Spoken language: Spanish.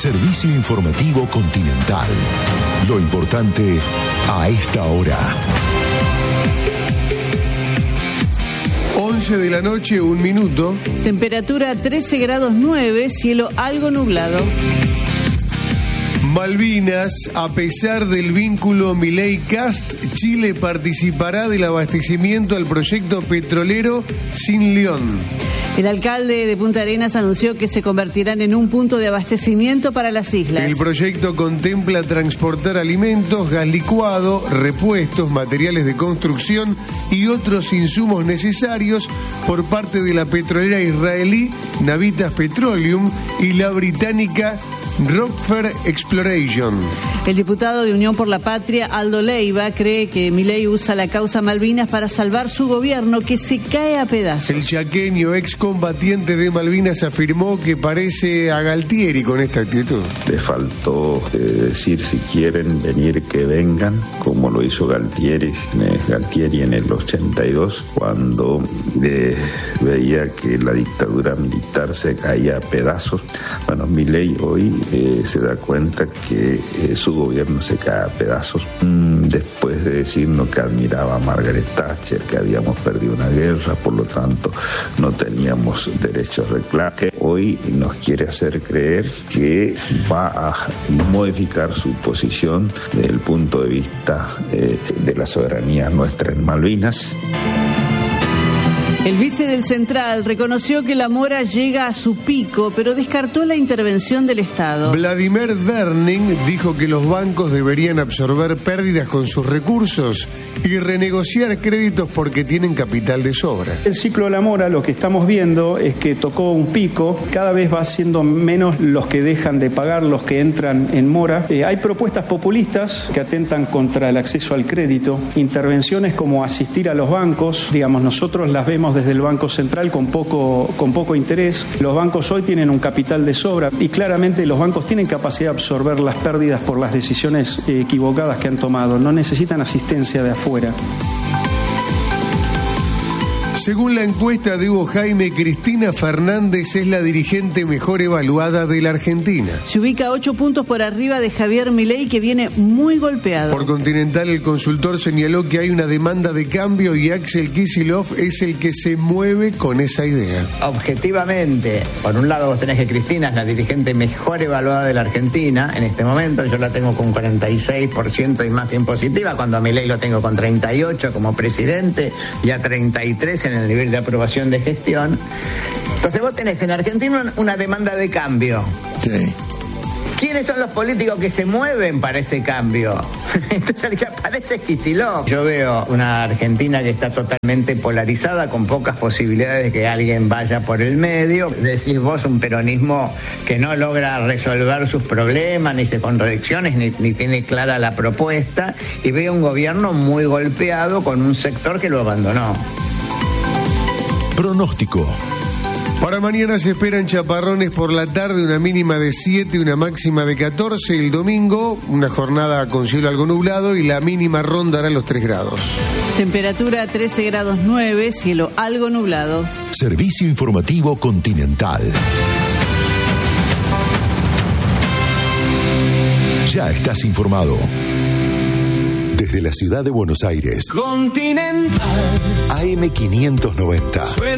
Servicio informativo Continental. Lo importante a esta hora. 11 de la noche, 1 minuto. Temperatura 13 grados 9, cielo algo nublado. Malvinas, a pesar del vínculo Milei-Cast, Chile participará del abastecimiento al proyecto petrolero Sin León. El alcalde de Punta Arenas anunció que se convertirán en un punto de abastecimiento para las islas. El proyecto contempla transportar alimentos, gas licuado, repuestos, materiales de construcción y otros insumos necesarios por parte de la petrolera israelí Navitas Petroleum y la británica Rockford Exploration. El diputado de Unión por la Patria, Aldo Leiva, cree que Milei usa la causa Malvinas para salvar su gobierno, que se cae a pedazos. El chaqueño excombatiente de Malvinas afirmó que parece a Galtieri con esta actitud. Le faltó decir, si quieren venir, que vengan, como lo hizo Galtieri en el 82, cuando veía que la dictadura militar se caía a pedazos. Bueno, Milei hoy se da cuenta que su gobierno se cae a pedazos, después de decirnos que admiraba a Margaret Thatcher, que habíamos perdido una guerra, por lo tanto no teníamos derechos de reclamo. Hoy nos quiere hacer creer que va a modificar su posición desde el punto de vista de la soberanía nuestra en Malvinas. El vice del Central reconoció que la mora llega a su pico, pero descartó la intervención del Estado. Vladimir Werning dijo que los bancos deberían absorber pérdidas con sus recursos y renegociar créditos porque tienen capital de sobra. El ciclo de la mora, lo que estamos viendo es que tocó un pico, cada vez va siendo menos los que dejan de pagar, los que entran en mora. Hay propuestas populistas que atentan contra el acceso al crédito, intervenciones como asistir a los bancos, digamos, nosotros las vemos desde el Banco Central con poco interés. Los bancos hoy tienen un capital de sobra y claramente los bancos tienen capacidad de absorber las pérdidas por las decisiones equivocadas que han tomado. No necesitan asistencia de afuera. Según la encuesta de Hugo Jaime, Cristina Fernández es la dirigente mejor evaluada de la Argentina. Se ubica 8 puntos por arriba de Javier Milei, que viene muy golpeado. Por Continental, el consultor señaló que hay una demanda de cambio y Axel Kicillof es el que se mueve con esa idea. Objetivamente, por un lado vos tenés que Cristina es la dirigente mejor evaluada de la Argentina en este momento. Yo la tengo con 46% y más bien positiva, cuando a Milei lo tengo con 38% como presidente y a 33% en el nivel de aprobación de gestión. Entonces vos tenés en Argentina una demanda de cambio. Sí. ¿Quiénes son los políticos que se mueven para ese cambio? Entonces el que aparece es Kicillof. Yo veo una Argentina que está totalmente polarizada, con pocas posibilidades de que alguien vaya por el medio. Decís vos un peronismo que no logra resolver sus problemas, ni se contradicciones, ni tiene clara la propuesta. Y veo un gobierno muy golpeado con un sector que lo abandonó. Pronóstico. Para mañana se esperan chaparrones por la tarde, una mínima de 7 y una máxima de 14. El domingo, una jornada con cielo algo nublado y la mínima rondará los 3 grados. Temperatura 13 grados 9, cielo algo nublado. Servicio informativo Continental. Ya estás informado. Desde la ciudad de Buenos Aires. Continental. AM590.